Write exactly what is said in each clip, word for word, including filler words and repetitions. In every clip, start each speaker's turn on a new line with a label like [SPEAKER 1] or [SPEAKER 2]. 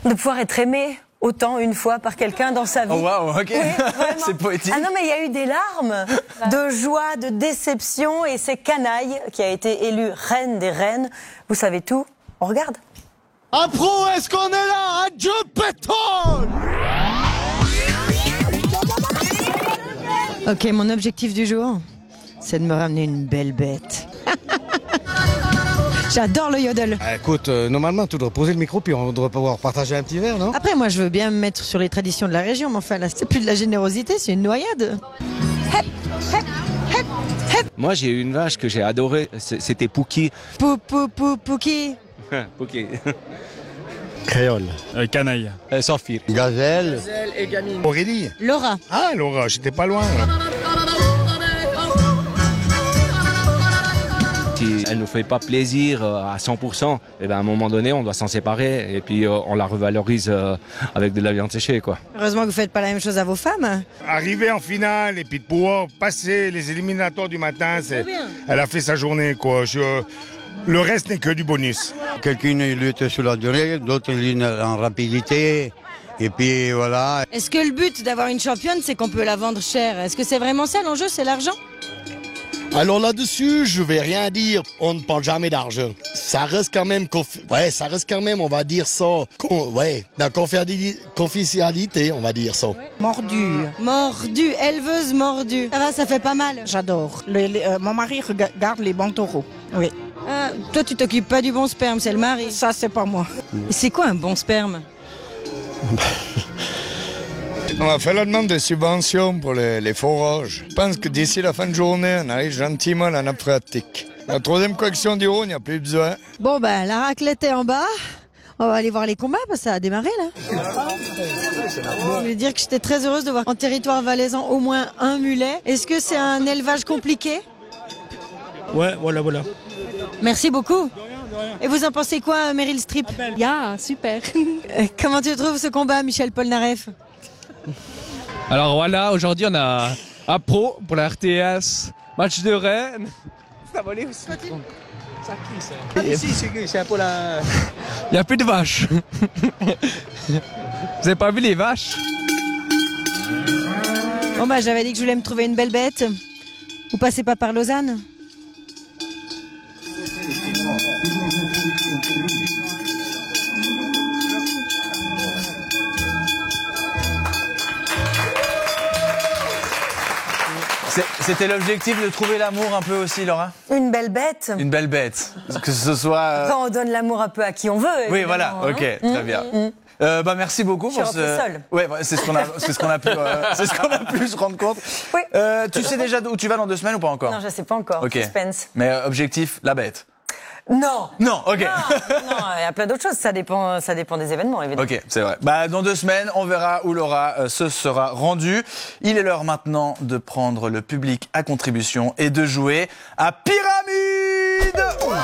[SPEAKER 1] De pouvoir être aimé autant une fois par quelqu'un dans sa vie.
[SPEAKER 2] Oh waouh, ok,
[SPEAKER 1] oui,
[SPEAKER 2] c'est poétique.
[SPEAKER 1] Ah non, mais il y a eu des larmes de joie, de déception, et c'est Canaille qui a été élue reine des reines. Vous savez tout, on regarde.
[SPEAKER 3] Un pro, est-ce qu'on est là? Un Dieu pétrole!
[SPEAKER 4] Ok, mon objectif du jour, c'est de me ramener une belle bête. J'adore le yodel.
[SPEAKER 5] Ah, écoute, euh, normalement, tu dois poser le micro, puis on devrait pouvoir partager un petit verre, non?
[SPEAKER 4] Après, moi, je veux bien me mettre sur les traditions de la région, mais enfin, là, c'est plus de la générosité, c'est une noyade. Hep, hep, hep, hep.
[SPEAKER 6] Moi, j'ai eu une vache que j'ai adorée, c'était Pouki.
[SPEAKER 4] Pou, pou, pou, Pouki.
[SPEAKER 6] Pouki.
[SPEAKER 5] Créole.
[SPEAKER 7] Euh, canaille.
[SPEAKER 6] Euh, Saphir.
[SPEAKER 5] Gazelle.
[SPEAKER 6] Gazelle et gamine.
[SPEAKER 5] Aurélie.
[SPEAKER 4] Laura.
[SPEAKER 5] Ah, Laura, j'étais pas loin. Là.
[SPEAKER 6] Si elle ne nous fait pas plaisir à cent pour cent, et ben à un moment donné, on doit s'en séparer et puis euh, on la revalorise euh, avec de la viande séchée, quoi.
[SPEAKER 4] Heureusement que vous faites pas la même chose à vos femmes.
[SPEAKER 5] Arriver en finale et puis de pouvoir passer les éliminatoires du matin, c'est... Elle a fait sa journée, quoi. Je... Le reste n'est que du bonus.
[SPEAKER 8] Quelqu'un lutte sur la durée, d'autres lutte en rapidité. Et puis voilà.
[SPEAKER 4] Est-ce que le but d'avoir une championne, c'est qu'on peut la vendre cher? Est-ce que c'est vraiment ça l'enjeu, c'est l'argent?
[SPEAKER 3] Alors là-dessus, je vais rien dire. On ne parle jamais d'argent. Ça reste quand même, confi- ouais, ça reste quand même, on va dire ça, con- ouais, la confidenti- confidentialité, on va dire ça.
[SPEAKER 4] Mordue. Mordue, éleveuse mordue. Ça va, ça fait pas mal.
[SPEAKER 9] J'adore. Le- le- euh, mon mari regarde les bons taureaux. Oui.
[SPEAKER 4] Ah, toi, tu t'occupes pas du bon sperme, c'est le mari.
[SPEAKER 9] Ça, c'est pas moi.
[SPEAKER 4] Et c'est quoi un bon sperme?
[SPEAKER 5] On a fait la demande de subventions pour les, les forages. Je pense que d'ici la fin de journée, on arrive gentiment à la nappe phréatique. La troisième collection du Rhône, il n'y a plus besoin.
[SPEAKER 4] Bon, ben, la raclette est en bas. On va aller voir les combats, parce que ça a démarré, là. Je voulais dire que j'étais très heureuse de voir en territoire valaisan au moins un mulet. Est-ce que c'est un élevage compliqué?
[SPEAKER 7] Ouais, voilà, voilà.
[SPEAKER 4] Merci beaucoup. Et vous en pensez quoi, Meryl Streep?
[SPEAKER 10] Yeah, super.
[SPEAKER 4] Euh, Comment tu trouves ce combat, Michel Polnareff?
[SPEAKER 11] Alors voilà, aujourd'hui on a un pro pour la R T S, match de Rennes. Ça va aller aussi.
[SPEAKER 6] C'est un peu la...
[SPEAKER 11] Il n'y a plus de vaches. Vous avez pas vu les vaches?
[SPEAKER 4] Bon bah j'avais dit que je voulais me trouver une belle bête. Vous passez pas par Lausanne?
[SPEAKER 2] C'était l'objectif de trouver l'amour un peu aussi, Laura?
[SPEAKER 1] Une belle bête.
[SPEAKER 2] Une belle bête. Que ce soit... euh...
[SPEAKER 1] Quand on donne l'amour un peu à qui on veut.
[SPEAKER 2] Oui, voilà,
[SPEAKER 1] hein.
[SPEAKER 2] ok, très
[SPEAKER 1] Mmh,
[SPEAKER 2] bien.
[SPEAKER 1] mmh.
[SPEAKER 2] Euh, bah merci beaucoup
[SPEAKER 1] Je suis
[SPEAKER 2] pour ce.
[SPEAKER 1] rentrée seule.
[SPEAKER 2] Ouais, ouais, c'est ce qu'on a, c'est ce qu'on a pu, euh, c'est ce qu'on a pu se rendre compte.
[SPEAKER 1] Oui.
[SPEAKER 2] Euh, tu sais déjà où tu vas dans deux semaines ou pas encore?
[SPEAKER 1] Non, je sais pas encore.
[SPEAKER 2] Ok.
[SPEAKER 1] Suspense.
[SPEAKER 2] Mais euh, objectif, la bête.
[SPEAKER 1] Non.
[SPEAKER 2] Non, ok.
[SPEAKER 1] Non, non, il y a plein d'autres choses. Ça dépend, ça dépend des événements, évidemment.
[SPEAKER 2] Ok, c'est vrai. Bah, dans deux semaines, on verra où Laura euh, se sera rendue. Il est l'heure maintenant de prendre le public à contribution et de jouer à Pyramide.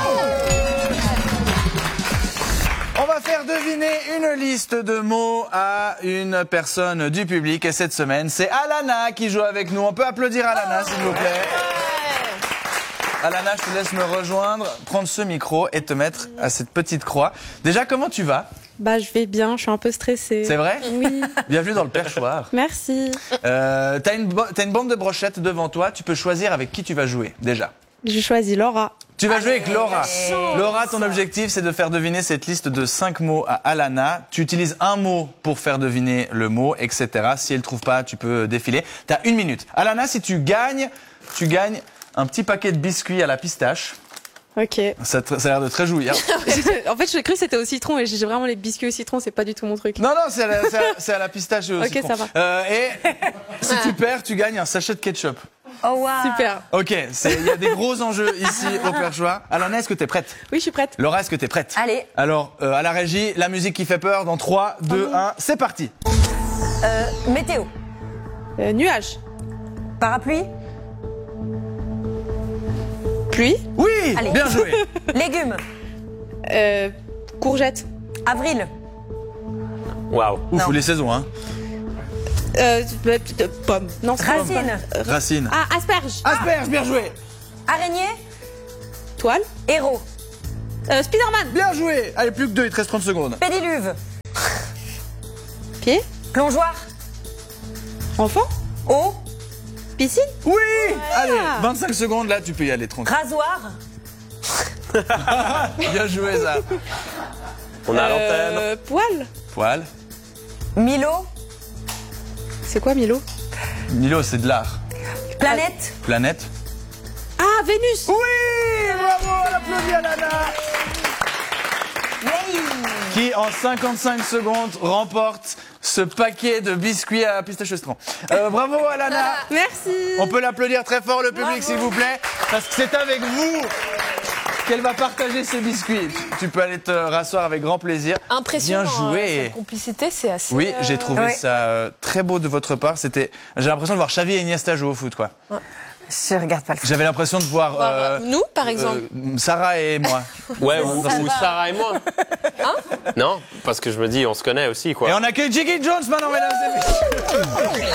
[SPEAKER 2] On va faire deviner une liste de mots à une personne du public. Et cette semaine, c'est Alana qui joue avec nous. On peut applaudir Alana, s'il vous plaît. Alana, je te laisse me rejoindre, prendre ce micro et te mettre à cette petite croix. Déjà, comment tu vas?
[SPEAKER 10] Bah, je vais bien, je suis un peu stressée.
[SPEAKER 2] C'est vrai?
[SPEAKER 10] Oui.
[SPEAKER 2] Bienvenue dans le perchoir.
[SPEAKER 10] Merci.
[SPEAKER 2] Euh, t'as une, bo- t'as une bande de brochettes devant toi. Tu peux choisir avec qui tu vas jouer, déjà.
[SPEAKER 10] Je choisis Laura.
[SPEAKER 2] Tu vas jouer avec Laura. Laura, ton objectif, c'est de faire deviner cette liste de cinq mots à Alana. Tu utilises un mot pour faire deviner le mot, et cetera. Si elle trouve pas, tu peux défiler. T'as une minute. Alana, si tu gagnes, tu gagnes un petit paquet de biscuits à la pistache.
[SPEAKER 10] Ok.
[SPEAKER 2] Ça, te- ça a l'air de très jouir.
[SPEAKER 10] En fait, je cru que c'était au citron et j'ai vraiment les biscuits au citron, c'est pas du tout mon truc.
[SPEAKER 2] Non, non, c'est à, la- c'est à- c'est à la pistache et au
[SPEAKER 10] Ok,
[SPEAKER 2] citron.
[SPEAKER 10] ça va.
[SPEAKER 2] Euh, et si tu perds, tu gagnes un sachet de ketchup.
[SPEAKER 1] Oh wow.
[SPEAKER 10] Super.
[SPEAKER 2] Ok, c'est- il y a des gros enjeux ici au perchoir. Alana, est-ce que t'es prête?
[SPEAKER 10] Oui, je suis prête.
[SPEAKER 2] Laura, est-ce que t'es prête?
[SPEAKER 1] Allez.
[SPEAKER 2] Alors, euh, à la régie, la musique qui fait peur dans trois, deux, un, c'est parti.
[SPEAKER 1] Euh, météo.
[SPEAKER 10] Euh, nuage.
[SPEAKER 1] Parapluie.
[SPEAKER 10] Pluie.
[SPEAKER 2] Oui,
[SPEAKER 1] Allez.
[SPEAKER 2] bien joué.
[SPEAKER 1] Légumes.
[SPEAKER 10] Euh, courgette.
[SPEAKER 1] Avril.
[SPEAKER 2] Waouh. Ouf,
[SPEAKER 1] Non.
[SPEAKER 2] les saisons, hein.
[SPEAKER 10] Euh, euh, euh, pomme. Non, c'est pas
[SPEAKER 1] Racine.
[SPEAKER 10] pomme. Euh,
[SPEAKER 2] Racine.
[SPEAKER 10] Ah, asperge.
[SPEAKER 2] Asperge, bien joué.
[SPEAKER 1] Araignée.
[SPEAKER 10] Toile.
[SPEAKER 1] Héros.
[SPEAKER 10] Euh, Spider-Man.
[SPEAKER 2] Bien joué. Allez, plus que deux, il te reste trente secondes.
[SPEAKER 1] Pédiluve.
[SPEAKER 10] Pied.
[SPEAKER 1] Plongeoir.
[SPEAKER 10] Enfant.
[SPEAKER 1] Eau.
[SPEAKER 10] Piscine.
[SPEAKER 2] Oui. Allez, vingt-cinq secondes, là, tu peux y aller tranquille.
[SPEAKER 1] Rasoir.
[SPEAKER 2] Bien joué, ça.
[SPEAKER 12] On a
[SPEAKER 10] Euh,
[SPEAKER 12] l'antenne.
[SPEAKER 10] Poil.
[SPEAKER 2] Poil.
[SPEAKER 1] Milo.
[SPEAKER 10] C'est quoi Milo?
[SPEAKER 2] Milo, c'est de l'art.
[SPEAKER 1] Planète.
[SPEAKER 2] Planète.
[SPEAKER 10] Ah, Vénus.
[SPEAKER 2] Oui, bravo, on applaudit Alana. Qui, en cinquante-cinq secondes, remporte ce paquet de biscuits à pistache citron. Euh, bravo Alana.
[SPEAKER 10] Merci.
[SPEAKER 2] On peut l'applaudir très fort, le public, s'il vous plaît, parce que c'est avec vous qu'elle va partager ces biscuits. Tu peux aller te rasseoir avec grand plaisir.
[SPEAKER 10] Impressionnant.
[SPEAKER 2] Bien joué.
[SPEAKER 10] euh, cette complicité, c'est assez.
[SPEAKER 2] Oui,
[SPEAKER 10] euh,
[SPEAKER 2] j'ai trouvé
[SPEAKER 1] Ouais.
[SPEAKER 2] ça euh, très beau de votre part. C'était, j'ai l'impression de voir Xavi et Iniesta jouer au foot, quoi.
[SPEAKER 1] Je regarde pas le foot.
[SPEAKER 2] J'avais l'impression de voir euh,
[SPEAKER 10] Nous, par exemple.
[SPEAKER 2] euh, Sarah et moi.
[SPEAKER 12] Ouais, ou,
[SPEAKER 10] Ça
[SPEAKER 12] ou
[SPEAKER 10] va.
[SPEAKER 12] Sarah et moi.
[SPEAKER 10] Hein
[SPEAKER 12] Non, parce que je me dis, on se connaît aussi, quoi.
[SPEAKER 2] Et on accueille Jiggy Jones maintenant, mesdames et messieurs.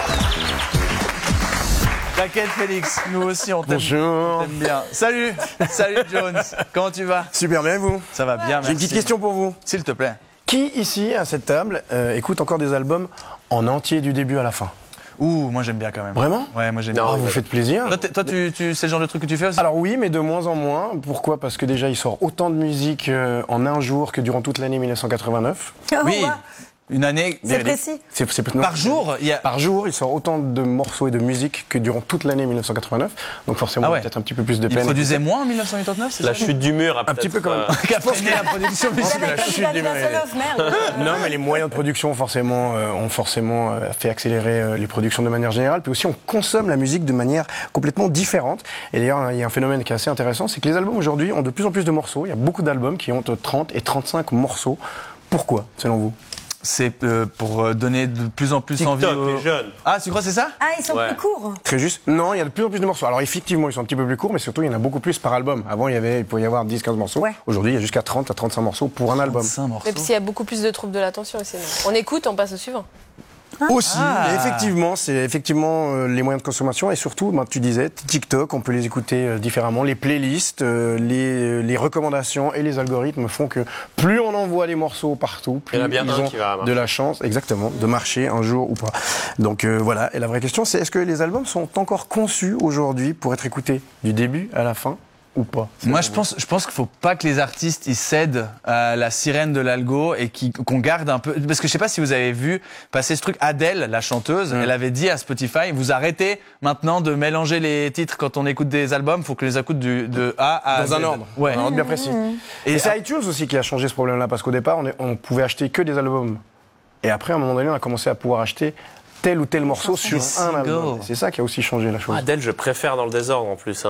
[SPEAKER 2] T'inquiète Félix, nous aussi on t'aime.
[SPEAKER 13] Bonjour.
[SPEAKER 2] on t'aime bien. Salut, salut Jones. Comment tu vas?
[SPEAKER 13] Super bien, vous?
[SPEAKER 2] Ça va bien, merci.
[SPEAKER 13] J'ai une petite question pour vous.
[SPEAKER 2] S'il te plaît.
[SPEAKER 13] Qui ici, à cette table, euh, écoute encore des albums en entier du début à la fin?
[SPEAKER 2] Ouh, moi j'aime bien quand même.
[SPEAKER 13] Vraiment?
[SPEAKER 2] Ouais, moi j'aime
[SPEAKER 13] Ah,
[SPEAKER 2] bien.
[SPEAKER 13] vous faites plaisir.
[SPEAKER 2] Toi, t'es- toi, tu, tu, c'est le genre de truc que tu fais aussi?
[SPEAKER 13] Alors oui, mais de moins en moins. Pourquoi? Parce que déjà, il sort autant de musique euh, en un jour que durant toute l'année mille neuf cent quatre-vingt-neuf.
[SPEAKER 2] Oui,
[SPEAKER 1] Ouais.
[SPEAKER 2] une année.
[SPEAKER 1] C'est précis.
[SPEAKER 13] C'est- c'est- non,
[SPEAKER 2] Par jour, il y a.
[SPEAKER 13] Par jour, il sort autant de morceaux et de musique que durant toute l'année mille neuf cent quatre-vingt-neuf. Donc forcément,
[SPEAKER 2] Ah ouais.
[SPEAKER 13] peut-être un petit peu plus de
[SPEAKER 2] Il
[SPEAKER 13] peine.
[SPEAKER 2] produisait moins en mille neuf cent quatre-vingt-neuf, c'est
[SPEAKER 12] La
[SPEAKER 2] ça?
[SPEAKER 12] chute du mur a
[SPEAKER 13] Un petit
[SPEAKER 12] peut-être,
[SPEAKER 13] peu quand même.
[SPEAKER 12] euh,
[SPEAKER 2] Qui a freiné la production
[SPEAKER 1] Ouais,
[SPEAKER 2] musicale.
[SPEAKER 1] mais
[SPEAKER 13] la
[SPEAKER 1] comme
[SPEAKER 13] chute
[SPEAKER 1] tu l'as
[SPEAKER 13] du
[SPEAKER 1] dit d'un
[SPEAKER 13] mur,
[SPEAKER 1] seul
[SPEAKER 13] elle
[SPEAKER 1] off, merde.
[SPEAKER 13] Non, mais les moyens de production forcément euh, ont forcément euh, fait accélérer euh, les productions de manière générale. Puis aussi, on consomme la musique de manière complètement différente. Et d'ailleurs, il y a un phénomène qui est assez intéressant, c'est que les albums aujourd'hui ont de plus en plus de morceaux. Il y a beaucoup d'albums qui ont entre trente et trente-cinq morceaux. Pourquoi, selon vous?
[SPEAKER 2] C'est euh, pour euh, donner de plus en plus
[SPEAKER 12] TikTok,
[SPEAKER 2] envie aux...
[SPEAKER 12] les jeunes.
[SPEAKER 2] Ah, tu crois que c'est ça?
[SPEAKER 1] Ah, ils sont
[SPEAKER 12] Ouais.
[SPEAKER 1] plus courts.
[SPEAKER 13] Très juste. Non, il y a de plus en plus de morceaux. Alors effectivement, ils sont un petit peu plus courts, mais surtout, il y en a beaucoup plus par album. Avant, il y avait, il pouvait y avoir dix, quinze morceaux.
[SPEAKER 1] Ouais.
[SPEAKER 13] Aujourd'hui, il y a jusqu'à trente à trente-cinq morceaux pour un album.
[SPEAKER 2] cinq morceaux.
[SPEAKER 10] Même s'il y a beaucoup plus de troubles de l'attention aussi. non. On écoute, on passe au suivant.
[SPEAKER 13] Aussi,
[SPEAKER 2] Ah.
[SPEAKER 13] mais effectivement, c'est effectivement euh, les moyens de consommation et surtout, ben, tu disais, TikTok, on peut les écouter euh, différemment. Les playlists, euh, les, les recommandations et les algorithmes font que plus on envoie des morceaux partout, plus
[SPEAKER 12] Il y en a bien
[SPEAKER 13] ils
[SPEAKER 12] un
[SPEAKER 13] ont
[SPEAKER 12] qui va marcher.
[SPEAKER 13] de la chance, exactement, de marcher un jour ou pas. Donc euh, voilà. Et la vraie question, c'est est-ce que les albums sont encore conçus aujourd'hui pour être écoutés du début à la fin ou pas?
[SPEAKER 2] Moi, je pense, je pense qu'il faut pas que les artistes ils cèdent à la sirène de l'algo et qui- qu'on garde un peu. Parce que je sais pas si vous avez vu passer ce truc. Adèle, la chanteuse, elle avait dit à Spotify vous arrêtez maintenant de mélanger les titres quand on écoute des albums. Faut que les écoute du, de A à Z.
[SPEAKER 13] Dans un ordre,
[SPEAKER 2] Ouais.
[SPEAKER 13] un ordre bien précis. Et,
[SPEAKER 2] Et
[SPEAKER 13] c'est iTunes aussi qui a changé ce problème-là, parce qu'au départ, on, est- on pouvait acheter que des albums. Et après, à un moment donné, on a commencé à pouvoir acheter tel ou tel morceau sur
[SPEAKER 2] Des
[SPEAKER 13] un album.
[SPEAKER 2] singles.
[SPEAKER 13] Et c'est ça qui a aussi changé la chose.
[SPEAKER 12] Adèle, je préfère dans le désordre en plus. Hein.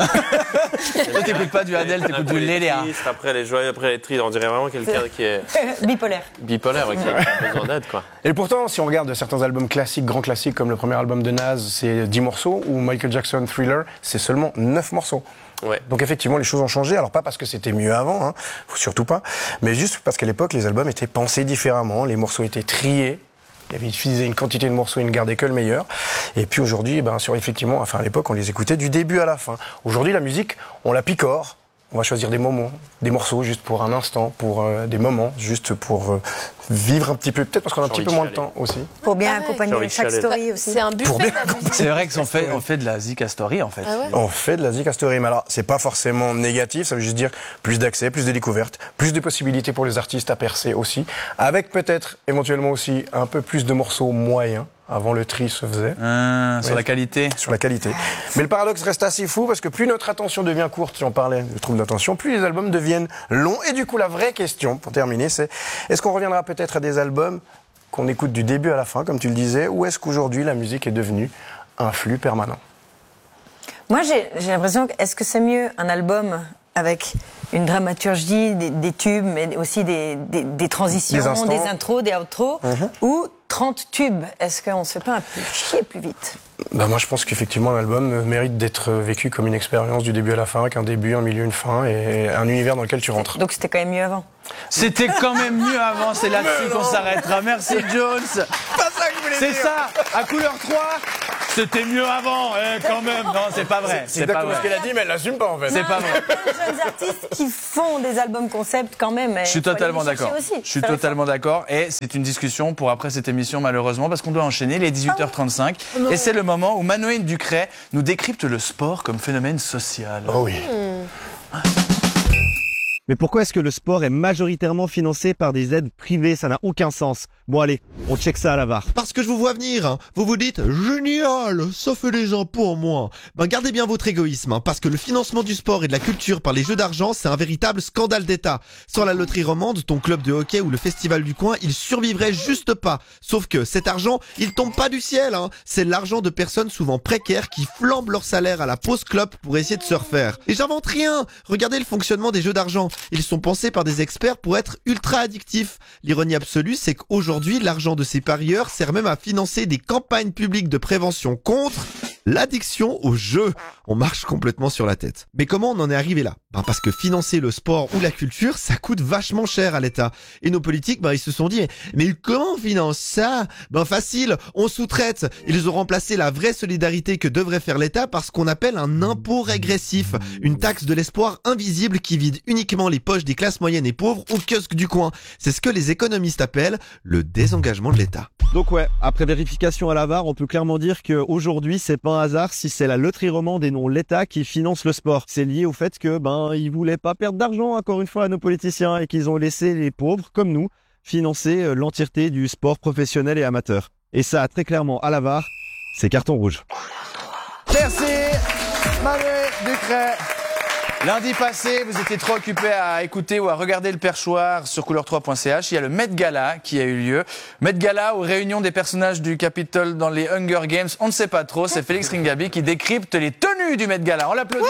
[SPEAKER 2] Toi, t'écoutes pas du Adèle, t'écoutes du Léléa.
[SPEAKER 12] Triste, après les joyeux, après les tristes. On dirait vraiment quelqu'un qui est
[SPEAKER 1] Bipolaire.
[SPEAKER 12] bipolaire et qui a besoin d'aide, quoi.
[SPEAKER 13] Et pourtant, si on regarde certains albums classiques, grands classiques, comme le premier album de Nas, c'est dix morceaux, ou Michael Jackson, Thriller, c'est seulement neuf morceaux.
[SPEAKER 12] Ouais.
[SPEAKER 13] Donc effectivement, les choses ont changé. Alors pas parce que c'était mieux avant, hein, surtout pas, mais juste parce qu'à l'époque, les albums étaient pensés différemment, les morceaux étaient triés. Il y avait utilisé une quantité de morceaux et ne gardait que le meilleur. Et puis aujourd'hui, ben, sur effectivement, enfin à l'époque, on les écoutait du début à la fin. Aujourd'hui, la musique, on la picore. On va choisir des moments, des morceaux juste pour un instant, pour euh, des moments juste pour euh, vivre un petit peu, peut-être parce qu'on a un
[SPEAKER 12] J'ai
[SPEAKER 13] petit peu
[SPEAKER 12] envie de
[SPEAKER 13] moins de
[SPEAKER 12] chialer.
[SPEAKER 13] temps aussi.
[SPEAKER 1] Pour bien
[SPEAKER 10] Ah ouais.
[SPEAKER 12] J'ai
[SPEAKER 1] accompagner
[SPEAKER 12] envie de
[SPEAKER 1] chaque
[SPEAKER 12] chialer.
[SPEAKER 1] story aussi.
[SPEAKER 10] C'est un buffet
[SPEAKER 13] Pour bien
[SPEAKER 10] de la musique.
[SPEAKER 2] C'est vrai qu'on fait, on fait de la Zika Story en fait.
[SPEAKER 10] Ah ouais
[SPEAKER 13] On fait de la Zika Story, mais alors c'est pas forcément négatif, ça veut juste dire plus d'accès, plus de découvertes, plus de possibilités pour les artistes à percer aussi, avec peut-être éventuellement aussi un peu plus de morceaux moyens. Avant, le tri se faisait.
[SPEAKER 2] Ah, sur
[SPEAKER 13] Ouais.
[SPEAKER 2] la qualité.
[SPEAKER 13] Sur la qualité. Mais le paradoxe reste assez fou parce que plus notre attention devient courte, j'en parlais, je trouve d'attention, plus les albums deviennent longs. Et du coup, la vraie question, pour terminer, c'est est-ce qu'on reviendra peut-être à des albums qu'on écoute du début à la fin, comme tu le disais, ou est-ce qu'aujourd'hui la musique est devenue un flux permanent?
[SPEAKER 1] Moi, j'ai j'ai l'impression que est-ce que c'est mieux un album avec une dramaturgie, des, des tubes, mais aussi des, des, des transitions,
[SPEAKER 13] Des instants.
[SPEAKER 1] des intros, des outros,
[SPEAKER 13] Mhm.
[SPEAKER 1] ou trente tubes? Est-ce qu'on se fait pas un peu chier plus vite?
[SPEAKER 13] Bah moi je pense qu'effectivement un album mérite d'être vécu comme une expérience du début à la fin, avec un début, un milieu, une fin et un univers dans lequel tu rentres.
[SPEAKER 1] Donc c'était quand même mieux avant.
[SPEAKER 2] C'était quand même mieux avant, c'est là-dessus qu'on s'arrêtera. Merci Jones. C'est ça, à couleur trois. C'était mieux avant, eh, quand même. Non, c'est pas vrai.
[SPEAKER 13] C'est exactement ce qu'elle a dit, mais elle l'assume pas en fait.
[SPEAKER 2] C'est pas vrai.
[SPEAKER 1] Il y a plein de jeunes artistes qui font des albums concept quand même.
[SPEAKER 2] Je suis totalement d'accord. Je suis totalement d'accord. Et c'est une discussion pour après cette émission, malheureusement, parce qu'on doit enchaîner les dix-huit heures trente-cinq.
[SPEAKER 1] Oh
[SPEAKER 2] et c'est le moment où Manoël Ducret nous décrypte le sport comme phénomène social.
[SPEAKER 13] Oh oui.
[SPEAKER 1] Hmm.
[SPEAKER 14] Mais pourquoi est-ce que le sport est majoritairement financé par des aides privées? Ça n'a aucun sens. Bon allez, on check ça à la V A R.
[SPEAKER 15] Parce que je vous vois venir, hein. Vous vous dites « Génial, ça fait des impôts en moins ». Ben gardez bien votre égoïsme, hein, parce que le financement du sport et de la culture par les jeux d'argent, c'est un véritable scandale d'État. Sans la loterie romande, ton club de hockey ou le festival du coin, il survivrait juste pas. Sauf que cet argent, il tombe pas du ciel, hein. C'est l'argent de personnes souvent précaires qui flambent leur salaire à la pause clope pour essayer de se refaire. Et j'invente rien. Regardez le fonctionnement des jeux d'argent. Ils sont pensés par des experts pour être ultra addictifs. L'ironie absolue, c'est qu'aujourd'hui, l'argent de ces parieurs sert même à financer des campagnes publiques de prévention contre l'addiction au jeu. On marche complètement sur la tête. Mais comment on en est arrivé là? Ben parce que financer le sport ou la culture, ça coûte vachement cher à l'État. Et nos politiques, ben ils se sont dit, mais comment on finance ça? Ben facile, on sous-traite. Ils ont remplacé la vraie solidarité que devrait faire l'État par ce qu'on appelle un impôt régressif. Une taxe de l'espoir invisible qui vide uniquement les poches des classes moyennes et pauvres au kiosque du coin. C'est ce que les économistes appellent le désengagement de l'État.
[SPEAKER 14] Donc ouais, après vérification à la V A R, on peut clairement dire qu'aujourd'hui, c'est pas un hasard si c'est la loterie romande et non l'État qui finance le sport. C'est lié au fait que ben ils voulaient pas perdre d'argent encore une fois à nos politiciens et qu'ils ont laissé les pauvres comme nous financer l'entièreté du sport professionnel et amateur. Et ça, très clairement à la V A R, c'est carton rouge.
[SPEAKER 2] Merci Manoël Ducret. Lundi passé, vous étiez trop occupé à écouter ou à regarder le perchoir sur couleur trois point c h. Il y a le Met Gala qui a eu lieu. Met Gala ou réunion des personnages du Capitole dans les Hunger Games, on ne sait pas trop. C'est Félix Ringaby qui décrypte les tenues du Met Gala. On l'applaudit.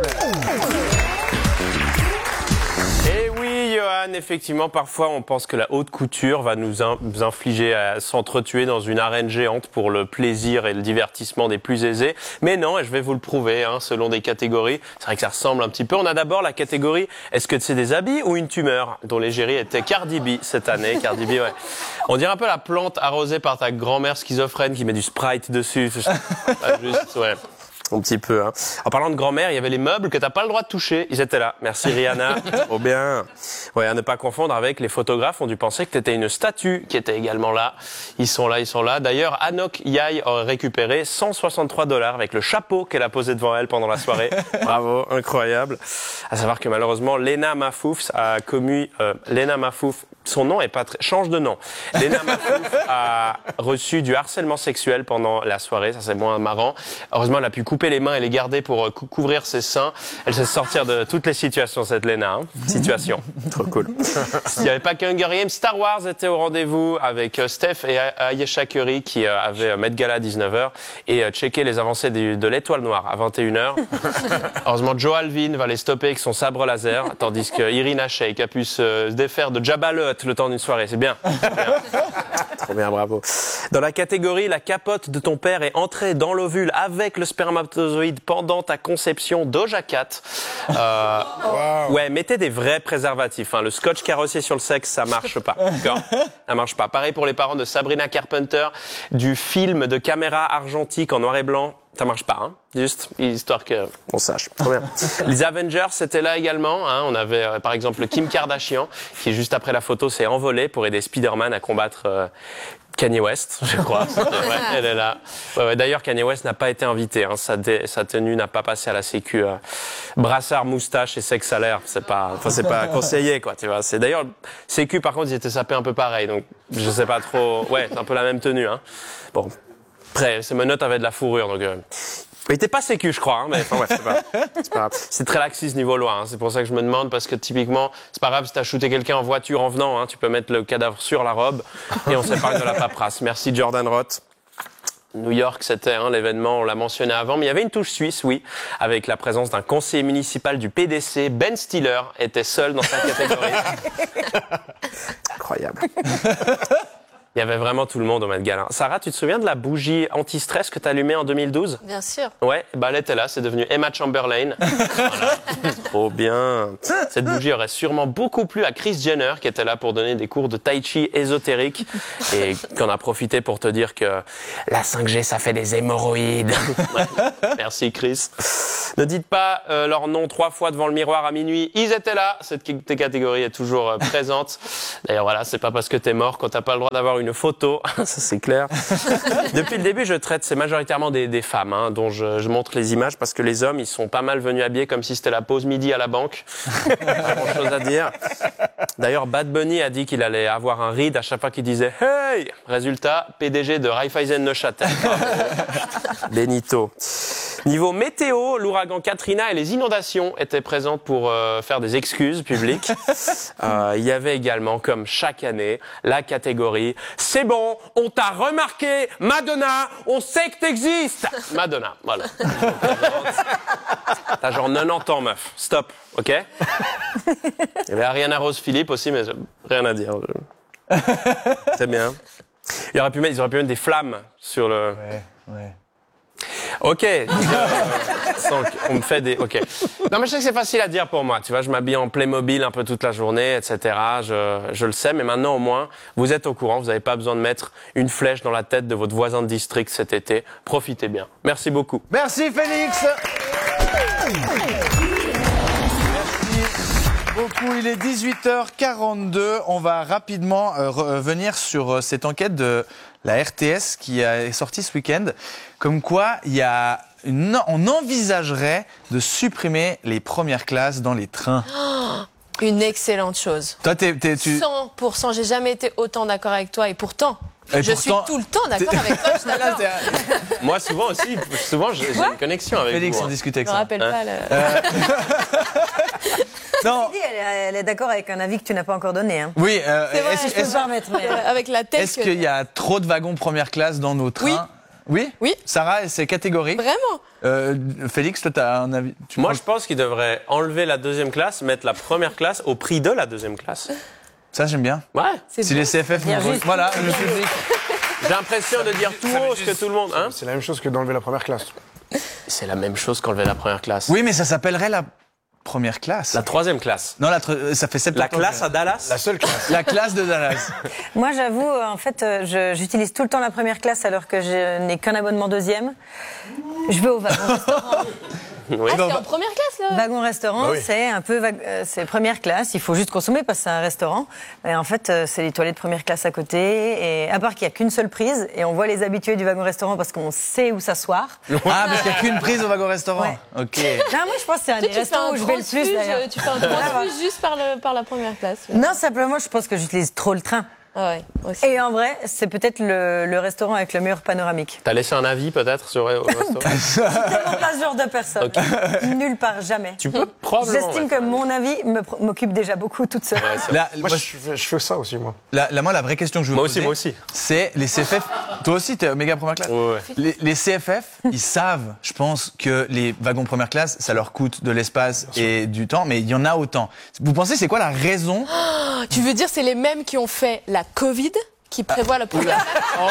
[SPEAKER 12] Et oui, Johan, effectivement, parfois on pense que la haute couture va nous, in- nous infliger à s'entretuer dans une arène géante pour le plaisir et le divertissement des plus aisés. Mais non, et je vais vous le prouver, hein, selon des catégories. C'est vrai que ça ressemble un petit peu. On a d'abord la catégorie « Est-ce que c'est des habits ou une tumeur ?» dont l'égérie était Cardi B cette année. Cardi B, ouais. On dirait un peu la plante arrosée par ta grand-mère schizophrène qui met du Sprite dessus. Pas juste, ouais. Un petit peu, hein. En parlant de grand-mère, il y avait les meubles que t'as pas le droit de toucher. Ils étaient là. Merci Rihanna. Trop bien. Ouais, à ne pas confondre avec les photographes ont dû penser que t'étais une statue qui était également là. Ils sont là, ils sont là. D'ailleurs, Anok Yai aurait récupéré cent soixante-trois dollars avec le chapeau qu'elle a posé devant elle pendant la soirée. Bravo, incroyable. À savoir que malheureusement, Lena Mafouf a commis, euh, Lena Mafouf, son nom est pas très, change de nom. Lena Mafouf a reçu du harcèlement sexuel pendant la soirée. Ça, c'est moins marrant. Heureusement, elle a pu couper les mains et les garder pour cou- couvrir ses seins. Elle sait sortir de toutes les situations, cette Lena. Hein. Situation. Trop cool. Il n'y avait pas qu'Hunger Games. Star Wars était au rendez-vous avec Steph et Ayesha Curry qui avaient Met Gala à dix-neuf heures et checké les avancées de, de l'Étoile Noire à vingt et une heures. Heureusement, Joe Alvin va les stopper avec son sabre laser, tandis que Irina Shayk a pu se défaire de Jabba le Hutt le temps d'une soirée. C'est bien. C'est bien. Trop bien, bravo. Dans la catégorie, la capote de ton père est entrée dans l'ovule avec le spermatozoïde pendant ta conception, Doja Cat. Euh, wow. Ouais, mettez des vrais préservatifs. Hein. Le scotch carrossier sur le sexe, ça marche pas. D'accord ? Ça marche pas. Pareil pour les parents de Sabrina Carpenter, du film de caméra argentique en noir et blanc. Ça marche pas, hein. Juste histoire que on sache. Trop bien. Les Avengers, c'était là également. Hein. On avait euh, par exemple Kim Kardashian qui juste après la photo s'est envolée pour aider Spider-Man à combattre euh, Kanye West, je crois. Ouais, elle est là. Ouais, ouais, d'ailleurs, Kanye West n'a pas été invité. Hein. Sa, dé, sa tenue n'a pas passé à la Sécu. Euh, brassard, moustache et sexe salaire, c'est pas, enfin c'est pas conseillé, quoi. Tu vois. C'est d'ailleurs Sécu, par contre, ils étaient sapés un peu pareil. Donc je sais pas trop. Ouais, c'est un peu la même tenue. Hein. Bon. Après, ces menottes avaient de la fourrure, donc... Euh... Il était pas sécu, je crois, hein, mais enfin, ouais, c'est pas, c'est pas grave. C'est très laxiste niveau loi, hein, c'est pour ça que je me demande, parce que typiquement, c'est pas grave si t'as shooté quelqu'un en voiture en venant, hein, tu peux mettre le cadavre sur la robe, et on s'épargne de la paperasse. Merci Jordan Roth. New York, c'était hein, l'événement, on l'a mentionné avant, mais il y avait une touche suisse, oui, avec la présence d'un conseiller municipal du P D C, Ben Stiller, était seul dans sa catégorie. Incroyable. Il y avait vraiment tout le monde au Met Gala. Sarah, tu te souviens de la bougie anti-stress que tu allumais en deux mille douze?
[SPEAKER 10] Bien sûr.
[SPEAKER 12] Ouais, bah elle était là, c'est devenu Emma Chamberlain. Voilà. Trop bien. Cette bougie aurait sûrement beaucoup plu à Kris Jenner, qui était là pour donner des cours de tai chi ésotérique et qu'on a profité pour te dire que la cinq G, ça fait des hémorroïdes. Ouais. Merci Chris. Ne dites pas euh, leur nom trois fois devant le miroir à minuit. Ils étaient là. Cette catégorie est toujours euh, présente. D'ailleurs, voilà, c'est pas parce que t'es mort qu'on t'a pas le droit d'avoir une photo. Ça, c'est clair. Depuis le début, je traite, c'est majoritairement des, des femmes, hein, dont je, je montre les images parce que les hommes, ils sont pas mal venus habillés comme si c'était la pause midi à la banque. Pas grand chose à dire. D'ailleurs, Bad Bunny a dit qu'il allait avoir un ride à chaque fois qu'il disait hey. Résultat, P D G de Raiffeisen Neuchâtel. Benito. Niveau météo, l'ouragan Katrina et les inondations étaient présentes pour euh, faire des excuses publiques. Euh, il y avait également, comme chaque année, la catégorie « C'est bon, on t'a remarqué, Madonna, on sait que t'existes !» Madonna, voilà. T'as genre quatre-vingt-dix ans, meuf. Stop, ok? Il y avait Ariana Rose Philippe aussi, mais rien à dire. C'est bien. Il aurait pu mettre, ils auraient pu mettre des flammes sur le...
[SPEAKER 2] Ouais, ouais.
[SPEAKER 12] Ok, euh, on me fait des. Ok. Non mais je sais que c'est facile à dire pour moi. Tu vois, je m'habille en Playmobil un peu toute la journée, et cetera. Je, je le sais, mais maintenant au moins, vous êtes au courant. Vous n'avez pas besoin de mettre une flèche dans la tête de votre voisin de district cet été. Profitez bien. Merci beaucoup.
[SPEAKER 2] Merci Félix. Beaucoup, il est dix-huit heures quarante-deux. On va rapidement euh, revenir sur euh, cette enquête de la R T S qui est sortie ce week-end. Comme quoi, il y a une, on envisagerait de supprimer les premières classes dans les trains.
[SPEAKER 10] Oh, une excellente chose.
[SPEAKER 2] Toi, t'es, t'es, tu...
[SPEAKER 10] cent pour cent, j'ai jamais été autant d'accord avec toi et pourtant...
[SPEAKER 2] Et
[SPEAKER 10] je
[SPEAKER 2] pourtant,
[SPEAKER 10] suis tout le temps d'accord avec toi, je suis d'accord.
[SPEAKER 12] Moi, souvent aussi, souvent j'ai, j'ai une connexion avec
[SPEAKER 2] Félix,
[SPEAKER 12] vous.
[SPEAKER 2] on discute avec
[SPEAKER 10] ça. Je me rappelle
[SPEAKER 2] hein
[SPEAKER 10] pas. Le...
[SPEAKER 2] Euh...
[SPEAKER 1] non. Elle est, elle est d'accord avec un avis que tu n'as pas encore donné. Hein.
[SPEAKER 2] Oui. Euh,
[SPEAKER 10] c'est vrai,
[SPEAKER 2] est-ce,
[SPEAKER 1] je peux
[SPEAKER 2] est-ce,
[SPEAKER 1] pas remettre, mais...
[SPEAKER 10] avec la tête.
[SPEAKER 2] Est-ce
[SPEAKER 10] que...
[SPEAKER 2] qu'il y a trop de wagons première classe dans nos trains?
[SPEAKER 10] Oui.
[SPEAKER 2] Oui.
[SPEAKER 10] Oui.
[SPEAKER 2] Sarah, c'est catégorique.
[SPEAKER 10] Vraiment.
[SPEAKER 2] Euh, Félix, toi, t'as un avis? Tu
[SPEAKER 12] Moi,
[SPEAKER 2] penses...
[SPEAKER 12] je pense qu'il devrait enlever la deuxième classe, mettre la première classe au prix de la deuxième classe.
[SPEAKER 2] Ça, j'aime bien.
[SPEAKER 12] Ouais.
[SPEAKER 2] C'est si bon. Les C F F, nous... voilà, le public.
[SPEAKER 12] J'ai l'impression de dire tout haut ce que tout le monde. Hein
[SPEAKER 13] c'est la même chose que d'enlever la première classe.
[SPEAKER 12] C'est la même chose qu'enlever la première classe.
[SPEAKER 2] Oui, mais ça s'appellerait la première classe.
[SPEAKER 12] La troisième classe.
[SPEAKER 2] Non, la tr... ça fait sept
[SPEAKER 12] La classe à Dallas.
[SPEAKER 13] La seule classe.
[SPEAKER 2] La classe de Dallas.
[SPEAKER 1] Moi, j'avoue, en fait, je, j'utilise tout le temps la première classe alors que je n'ai qu'un abonnement deuxième. Je vais au wagon-restaurant.
[SPEAKER 10] Oui. Ah, c'est en première classe, là.
[SPEAKER 1] Wagon-restaurant, bah oui. c'est un peu vague, euh, c'est première classe. Il faut juste consommer parce que c'est un restaurant. Et en fait, euh, c'est les toilettes première classe à côté. Et à part qu'il n'y a qu'une seule prise, et on voit les habitués du wagon-restaurant parce qu'on sait où s'asseoir.
[SPEAKER 2] Ah, parce qu'il n'y a qu'une prise au wagon-restaurant. Ouais. Ok.
[SPEAKER 1] Non, moi, je pense que c'est un
[SPEAKER 10] Toi,
[SPEAKER 1] des restaurants où je vais le plus. D'ailleurs.
[SPEAKER 10] Tu fais un transfuge juste par, le, par la première classe. Oui.
[SPEAKER 1] Non, simplement, je pense que j'utilise trop le train.
[SPEAKER 10] Ah ouais, aussi.
[SPEAKER 1] Et en vrai, c'est peut-être le, le restaurant avec le mur panoramique.
[SPEAKER 12] T'as laissé un avis peut-être sur le restaurant?
[SPEAKER 1] Je suis tellement pas ce genre de personne. Okay. Nulle part, jamais.
[SPEAKER 12] Tu peux probablement.
[SPEAKER 1] J'estime que mon avis me, m'occupe déjà beaucoup toute seule.
[SPEAKER 12] Ouais,
[SPEAKER 2] là,
[SPEAKER 13] moi, moi je, je fais ça aussi, moi.
[SPEAKER 2] La, la, moi, la vraie question que je veux
[SPEAKER 12] moi
[SPEAKER 2] poser,
[SPEAKER 12] aussi, moi aussi.
[SPEAKER 2] c'est les C F F. Toi aussi, t'es méga première classe.
[SPEAKER 12] Ouais, ouais.
[SPEAKER 2] Les, les C F F, ils savent, je pense, que les wagons première classe, ça leur coûte de l'espace et du temps, mais il y en a autant. Vous pensez, c'est quoi la raison?
[SPEAKER 10] Oh, tu veux dire, c'est les mêmes qui ont fait la Covid? Qui prévoit la première. Oh.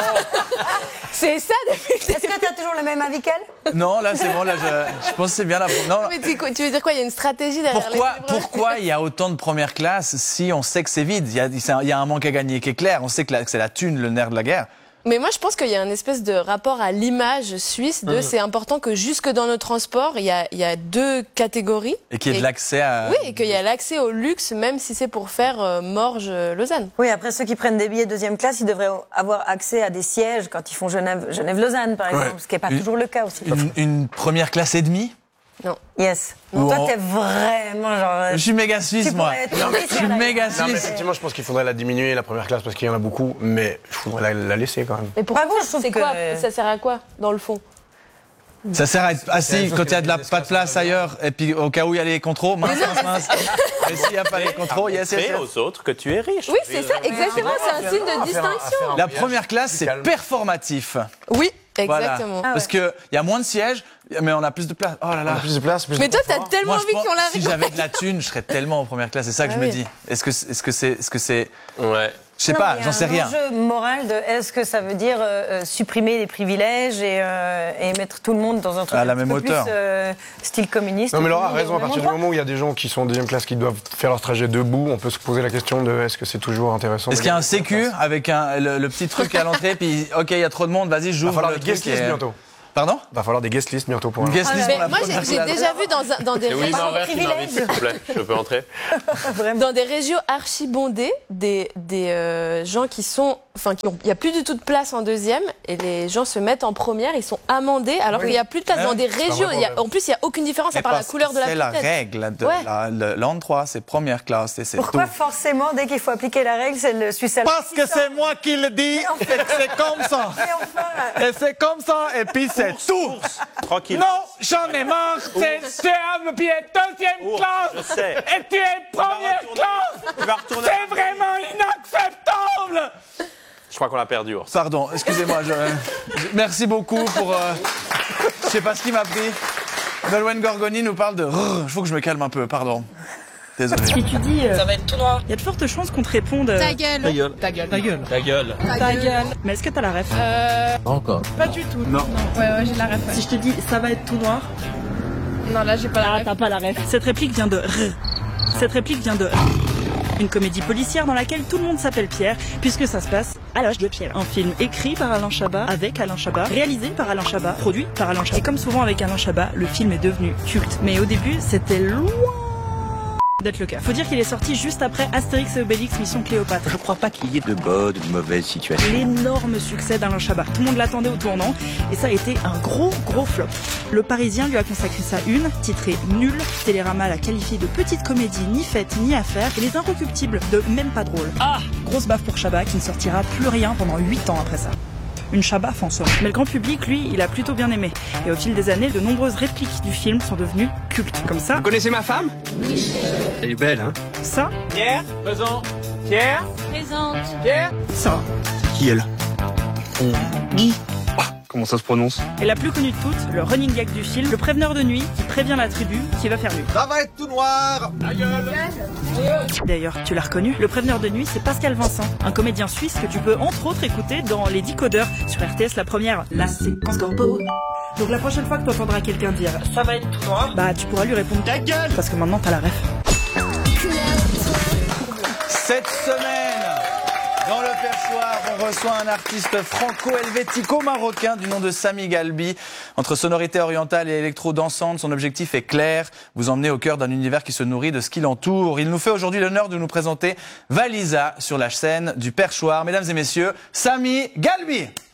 [SPEAKER 10] C'est ça depuis.
[SPEAKER 1] Est-ce que tu as toujours le même avis qu'elle?
[SPEAKER 2] Non, là c'est bon, là je, je pense que c'est bien la première.
[SPEAKER 10] Mais tu, tu veux dire quoi? Il y a une stratégie derrière.
[SPEAKER 2] Pourquoi,
[SPEAKER 10] les
[SPEAKER 2] pourquoi il y a autant de première classe si on sait que c'est vide? Il y a, il y a un manque à gagner qui est clair. On sait que, la, que c'est la thune, le nerf de la guerre.
[SPEAKER 10] Mais moi, je pense qu'il y a un espèce de rapport à l'image suisse de mmh. c'est important que jusque dans nos transports, il y a, il y a deux catégories.
[SPEAKER 2] Et qu'il y ait de l'accès à...
[SPEAKER 10] Oui, et qu'il y a l'accès au luxe, même si c'est pour faire euh, Morges-Lausanne.
[SPEAKER 1] Oui, après, ceux qui prennent des billets deuxième classe, ils devraient avoir accès à des sièges quand ils font Genève, Genève-Lausanne, par exemple, ouais. ce qui n'est pas une, toujours le cas aussi.
[SPEAKER 2] Une, une première classe et demie?
[SPEAKER 10] Non.
[SPEAKER 1] Yes. Donc toi, t'es vraiment genre...
[SPEAKER 2] Je suis méga suisse, moi. Non, mais je suis méga suisse. Non, mais
[SPEAKER 13] effectivement, je pense qu'il faudrait la diminuer, la première classe, parce qu'il y en a beaucoup, mais il faudrait la, la laisser quand même.
[SPEAKER 10] Mais pourquoi vous, je trouve c'est que... quoi Ça sert à quoi, dans le fond?
[SPEAKER 2] Ça sert à être assis quand il y a de la, pas de place ailleurs, et puis au cas où il y a les contrôles, mince, mince, mince. Et s'il n'y a pas les contrôles, il y a
[SPEAKER 12] ces aux autres que tu es riche.
[SPEAKER 10] Oui, c'est ça, exactement, c'est un signe de distinction.
[SPEAKER 2] La première classe, c'est performatif.
[SPEAKER 10] Oui. Exactement.
[SPEAKER 2] Voilà. Ah ouais. Parce qu'il y a moins de sièges, mais on a plus de place. Oh là là.
[SPEAKER 13] On a plus de place, plus
[SPEAKER 10] mais
[SPEAKER 13] de
[SPEAKER 10] toi, t'as tellement
[SPEAKER 2] Moi,
[SPEAKER 10] envie qu'on l'arrête.
[SPEAKER 2] Si j'avais de la thune, je serais tellement en première classe. C'est ça que ah je oui. me dis. Est-ce que, est-ce que c'est, est-ce que c'est.
[SPEAKER 12] Ouais.
[SPEAKER 2] Je sais
[SPEAKER 1] Non,
[SPEAKER 2] pas,
[SPEAKER 1] mais il y a
[SPEAKER 2] j'en sais rien.
[SPEAKER 1] un enjeu moral de est-ce que ça veut dire euh, supprimer les privilèges et, euh, et mettre tout le monde dans un truc
[SPEAKER 2] À la
[SPEAKER 1] un petit
[SPEAKER 2] même
[SPEAKER 1] peu
[SPEAKER 2] hauteur.
[SPEAKER 1] plus euh, style communiste.
[SPEAKER 13] Non mais
[SPEAKER 1] Tout le
[SPEAKER 13] Laura a
[SPEAKER 1] monde est
[SPEAKER 13] raison,
[SPEAKER 1] au
[SPEAKER 13] à
[SPEAKER 1] même
[SPEAKER 13] partir du
[SPEAKER 1] endroit.
[SPEAKER 13] moment où il y a des gens qui sont en deuxième classe qui doivent faire leur trajet debout, on peut se poser la question de est-ce que c'est toujours intéressant.
[SPEAKER 2] Est-ce
[SPEAKER 13] de
[SPEAKER 2] qu'il y a un
[SPEAKER 13] garder cette
[SPEAKER 2] sécu
[SPEAKER 13] place.
[SPEAKER 2] avec un, le, le petit truc à l'entrée, puis ok, il y a trop de monde, vas-y,
[SPEAKER 13] Il va
[SPEAKER 2] j'ouvre
[SPEAKER 13] falloir
[SPEAKER 2] le
[SPEAKER 13] des
[SPEAKER 2] truc.
[SPEAKER 13] guest lists
[SPEAKER 2] et-
[SPEAKER 13] bientôt.
[SPEAKER 2] Pardon
[SPEAKER 13] Il va falloir des guest lists bientôt pour
[SPEAKER 2] Une
[SPEAKER 13] un-
[SPEAKER 2] guest list
[SPEAKER 10] Mais
[SPEAKER 2] pour la
[SPEAKER 10] moi, j'ai
[SPEAKER 2] première
[SPEAKER 10] j'ai
[SPEAKER 2] classe.
[SPEAKER 10] déjà vu dans, un- dans des
[SPEAKER 12] C'est Louis
[SPEAKER 10] régions,
[SPEAKER 12] Norbert qui m'invite, s'il te plaît. Je peux entrer
[SPEAKER 10] dans des régions archi-bondées, des, des euh, gens qui sont... Enfin, qui ont- il n'y a plus du tout de place en deuxième, et les gens se mettent en première, ils sont amendés, alors
[SPEAKER 2] Oui.
[SPEAKER 10] qu'il n'y a plus de place
[SPEAKER 2] Ouais,
[SPEAKER 10] dans des
[SPEAKER 2] c'est un
[SPEAKER 10] régions.
[SPEAKER 2] vrai
[SPEAKER 10] il y a-
[SPEAKER 2] problème.
[SPEAKER 10] en plus, il n'y a aucune différence à
[SPEAKER 2] Mais
[SPEAKER 10] part la
[SPEAKER 2] parce
[SPEAKER 10] couleur de la
[SPEAKER 2] C'est la
[SPEAKER 10] tête.
[SPEAKER 2] règle de
[SPEAKER 10] Ouais.
[SPEAKER 2] la- le- l'an trois, c'est première classe et c'est
[SPEAKER 1] Pourquoi
[SPEAKER 2] tout.
[SPEAKER 1] forcément, dès qu'il faut appliquer la règle, c'est le Suisse allemand
[SPEAKER 2] Parce que c'est moi qui le dis, et que c'est comme ça.
[SPEAKER 1] Mais enfin,
[SPEAKER 2] Et c'est comme ça, et puis c'est tout.
[SPEAKER 12] Tranquille.
[SPEAKER 11] Non, j'en ai marre. C'est tu es un pied deuxième
[SPEAKER 12] Ours,
[SPEAKER 11] classe.
[SPEAKER 12] je sais.
[SPEAKER 11] Et tu es première
[SPEAKER 12] retourner-
[SPEAKER 11] classe.
[SPEAKER 12] Tu vas retourner.
[SPEAKER 11] C'est vraiment inacceptable.
[SPEAKER 12] Je crois qu'on l'a perdu, Ours.
[SPEAKER 2] Pardon, excusez-moi. Je... je- Merci beaucoup pour. euh, Je sais pas ce qui m'a pris. Nolwenn Gorgoni nous parle de. Il faut que je me calme un peu, pardon. Désolé.
[SPEAKER 16] Si tu dis euh, ça va être tout noir, il y a de fortes chances qu'on te réponde euh,
[SPEAKER 17] Ta gueule.
[SPEAKER 16] Ta gueule.
[SPEAKER 17] Ta gueule.
[SPEAKER 16] Ta gueule.
[SPEAKER 12] Ta gueule.
[SPEAKER 16] Ta gueule. Mais est-ce que t'as la ref
[SPEAKER 17] Euh.
[SPEAKER 12] Encore.
[SPEAKER 16] Pas du tout.
[SPEAKER 12] Non.
[SPEAKER 17] Ouais, ouais, j'ai la ref.
[SPEAKER 16] Si je te dis ça va être tout noir.
[SPEAKER 17] Non, là, j'ai pas la ref.
[SPEAKER 16] T'as pas la ref. Cette réplique vient de R. Cette réplique vient de R. Une comédie policière dans laquelle tout le monde s'appelle Pierre, puisque ça se passe à l'âge de Pierre. Un film écrit par Alain Chabat, avec Alain Chabat, réalisé par Alain Chabat, produit par Alain Chabat. Et comme souvent avec Alain Chabat, le film est devenu culte. Mais au début, c'était loin d'être le cas. Faut dire qu'il est sorti juste après Astérix et Obélix Mission Cléopâtre.
[SPEAKER 18] Je crois pas qu'il y ait de bonnes ou de mauvaises situations.
[SPEAKER 16] L'énorme succès d'Alain Chabat. Tout le monde l'attendait au tournant et ça a été un gros gros flop. Le Parisien lui a consacré sa une, titrée Nul. Télérama l'a qualifié de petite comédie ni faite ni à faire et Les Inrecuptibles de même pas drôle. Ah, grosse baffe pour Chabat qui ne sortira plus rien pendant huit ans après ça. Une Chabat en somme. Mais le grand public, lui, il a plutôt bien aimé. Et au fil des années, de nombreuses répliques du film sont devenues cultes. Comme ça.
[SPEAKER 18] Vous connaissez ma femme? Elle est belle, hein?
[SPEAKER 16] Ça.
[SPEAKER 11] Pierre, présent. Pierre,
[SPEAKER 17] Présente.
[SPEAKER 11] Pierre.
[SPEAKER 16] Ça.
[SPEAKER 18] Qui elle? Comment ça se prononce?
[SPEAKER 16] Et la plus connue de toutes, le running gag du film, le préveneur de nuit qui prévient la tribu qu'il va faire nuit.
[SPEAKER 15] Ça va être tout noir.
[SPEAKER 16] D'ailleurs, tu l'as reconnu, le préveneur de nuit, c'est Pascal Vincent, un comédien suisse que tu peux entre autres écouter dans Les Décodeurs sur R T S la première, la séquence corpo. Donc la prochaine fois que tu entendras quelqu'un dire « ça va être tout noir », bah tu pourras lui répondre « ta gueule » parce que maintenant t'as la ref.
[SPEAKER 2] Cette semaine, dans le Perchoir, on reçoit un artiste franco-helvético-marocain du nom de Sami Galbi. Entre sonorité orientale et électro-dansante, son objectif est clair, vous emmener au cœur d'un univers qui se nourrit de ce qui l'entoure. Il nous fait aujourd'hui l'honneur de nous présenter Valisa sur la scène du Perchoir. Mesdames et messieurs, Sami Galbi.